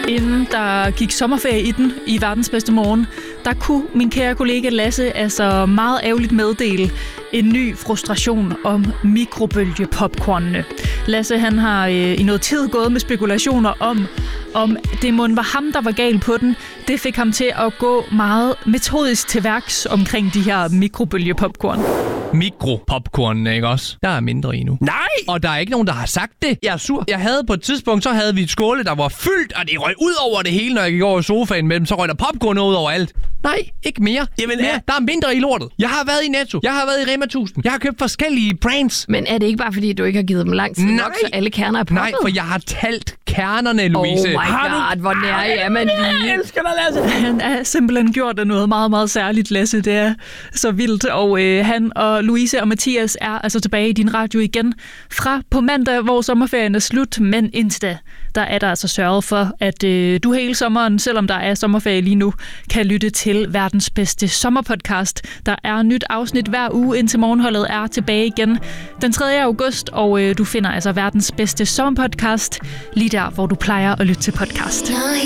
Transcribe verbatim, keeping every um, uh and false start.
Inden der gik sommerferie i den i Verdens Bedste Morgen, der kunne min kære kollega Lasse altså meget ærgerligt meddele en ny frustration om mikrobølgepopcornene. Lasse han har øh, i noget tid gået med spekulationer om, om det mon var ham, der var gal på den. Det fik ham til at gå meget metodisk til værks omkring de her mikrobølgepopcorn. Mikropopcorn, ikke også? Der er mindre i nu. Nej! Og der er ikke nogen, der har sagt det. Jeg er sur. Jeg havde på et tidspunkt, så havde vi et skåle, der var fyldt, og det røg ud over det hele, når jeg gik over i sofaen med dem. Så røg der popcorn ud over alt. Nej, ikke mere. Jamen, mere. er... Der er mindre i lortet. Jeg har været i Netto. Jeg har været i Rema tusind. Jeg har købt forskellige brands. Men er det ikke bare, fordi du ikke har givet dem lang tid Nej. nok, så alle kerner er poppet? Nej, for jeg har talt kernerne, Louise. Oh my god, hvor nær er man lige. Jeg elsker dig, Lasse. Han er simpelthen gjort af noget meget, meget særligt, Lasse. Det er så vildt. Og øh, han og Louise og Mathias er altså tilbage i din radio igen fra på mandag, hvor sommerferien er slut. Men indtil da, der er der altså sørget for, at øh, du hele sommeren, selvom der er sommerferie lige nu, kan lytte til verdens bedste sommerpodcast. Der er nyt afsnit hver uge, indtil morgenholdet er tilbage igen den tredje august, og øh, du finder altså verdens bedste sommerpodcast lige der, hvor du plejer at lytte til podcast.